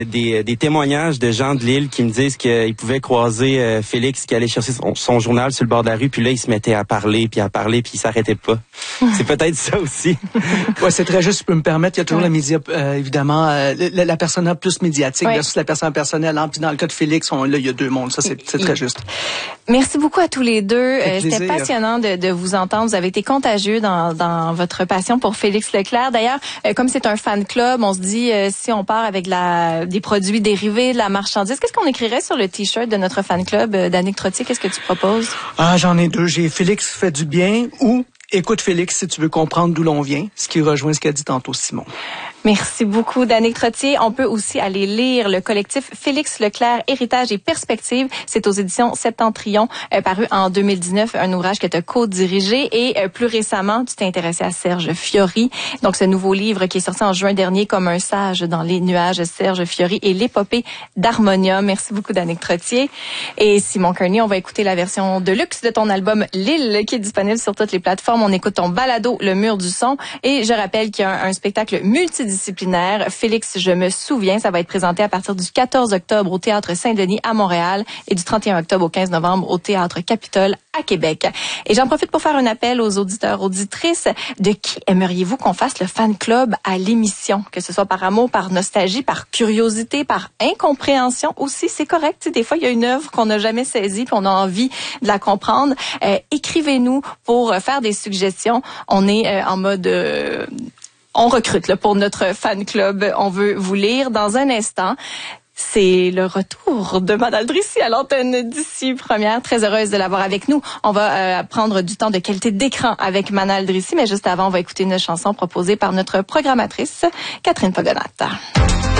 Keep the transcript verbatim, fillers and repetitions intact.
Des, des témoignages de gens de l'île qui me disent qu'ils pouvaient croiser euh, Félix qui allait chercher son, son journal sur le bord de la rue, puis là, il se mettait à parler, puis à parler, puis il s'arrêtait pas. C'est peut-être ça aussi. Ouais, c'est très juste, si je peux me permettre. Il y a toujours ouais. la média, euh, évidemment, euh, la, la persona plus médiatique ouais. versus la persona personnelle. Hein, puis dans le cas de Félix, on, là, il y a deux mondes. Ça, c'est, c'est très juste. Merci beaucoup à tous les deux. Euh, c'était passionnant de, de vous entendre. Vous avez été contagieux dans, dans votre passion pour Félix Leclerc. D'ailleurs, euh, comme c'est un fan club, on se dit, euh, si on part avec la des produits dérivés, de la marchandise. Qu'est-ce qu'on écrirait sur le T-shirt de notre fan club d'Annick Trottier? Qu'est-ce que tu proposes? Ah, j'en ai deux. J'ai Félix fait du bien ou écoute Félix si tu veux comprendre d'où l'on vient, ce qui rejoint ce qu'a dit tantôt Simon. Merci beaucoup, Danick Trottier. On peut aussi aller lire le collectif Félix Leclerc, Héritage et Perspectives. C'est aux éditions Septentrion, euh, paru en deux mille dix-neuf, un ouvrage que tu as co-dirigé. Et euh, plus récemment, tu t'es intéressé à Serge Fiori. Donc, ce nouveau livre qui est sorti en juin dernier, Comme un sage dans les nuages, Serge Fiori et l'épopée d'Harmonia. Merci beaucoup, Danick Trottier. Et Simon Kearney, on va écouter la version de luxe de ton album L'Île, qui est disponible sur toutes les plateformes. On écoute ton balado, Le Mur du Son. Et je rappelle qu'il y a un, un spectacle multidisciplinaire disciplinaire. Félix, je me souviens, ça va être présenté à partir du quatorze octobre au Théâtre Saint-Denis à Montréal et du trente et un octobre au quinze novembre au Théâtre Capitole à Québec. Et j'en profite pour faire un appel aux auditeurs, auditrices. De qui aimeriez-vous qu'on fasse le fan club à l'émission? Que ce soit par amour, par nostalgie, par curiosité, par incompréhension aussi, c'est correct. T'sais, des fois, il y a une œuvre qu'on n'a jamais saisie puis on a envie de la comprendre. Euh, écrivez-nous pour faire des suggestions. On est euh, en mode... Euh, On recrute là, pour notre fan club. On veut vous lire dans un instant. C'est le retour de Manal Drissi à l'antenne d'ici première. Très heureuse de l'avoir avec nous. On va euh, prendre du temps de qualité d'écran avec Manal Drissi, mais juste avant, on va écouter une chanson proposée par notre programmatrice, Catherine Pogonat.